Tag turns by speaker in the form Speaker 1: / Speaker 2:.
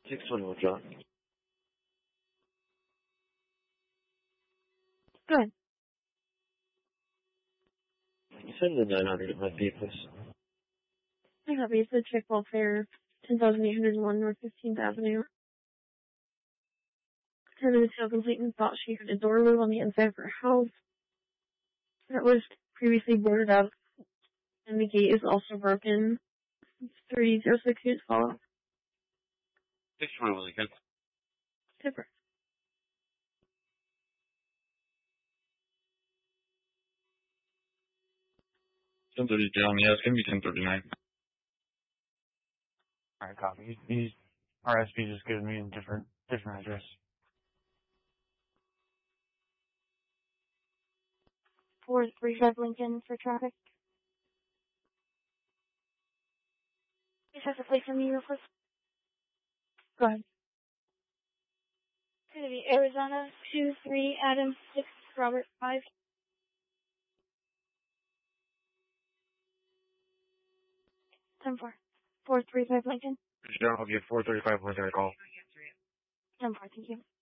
Speaker 1: 621 John.
Speaker 2: Good.
Speaker 1: Send the 900 at my B, please.
Speaker 2: I got me. It's the Chick Welfare, 10,801 North 15th Avenue. Tenant sale complete and thought she had a door move on the inside of her house that was previously boarded up, and the gate is also broken. 3006 units follow.
Speaker 1: 621 again.
Speaker 2: Super.
Speaker 3: John, yeah, it's gonna be 1039.
Speaker 4: Alright, copy. He's RSP just gives me a different address.
Speaker 2: 435 Lincoln for traffic. Please have the place on me real quick. Go ahead. It's going to be Arizona 23 Adam 6 Robert 5. 10-4. 435 Lincoln.
Speaker 4: John, I'll give 435 with their call.
Speaker 2: 10-4, thank you.